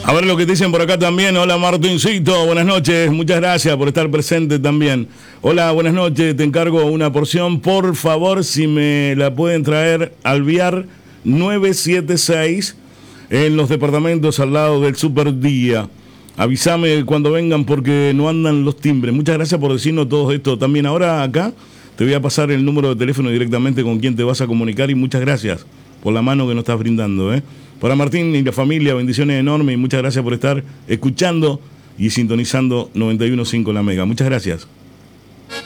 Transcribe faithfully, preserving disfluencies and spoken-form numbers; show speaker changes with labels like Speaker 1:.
Speaker 1: A ver lo que dicen por acá también. Hola Martincito, buenas noches, muchas gracias por estar presente también. Hola, buenas noches, te encargo una porción, por favor, si me la pueden traer al Viar nueve siete seis en los departamentos al lado del Superdía. Avísame cuando vengan porque no andan los timbres. Muchas gracias por decirnos todo esto. También ahora acá te voy a pasar el número de teléfono directamente con quien te vas a comunicar y muchas gracias por la mano que nos estás brindando, ¿eh? Para Martín y la familia, bendiciones enormes y muchas gracias por estar escuchando y sintonizando noventa y uno punto cinco La Mega. Muchas gracias.